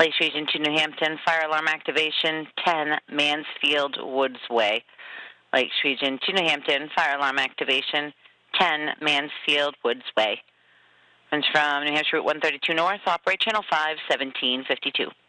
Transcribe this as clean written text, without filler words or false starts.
Lakes Region to New Hampton, fire alarm activation 10 Mansfield Woods Way. Lakes Region to New Hampton, fire alarm activation 10 Mansfield Woods Way. Runs from New Hampshire Route 132 North, operate Channel 5, 1752.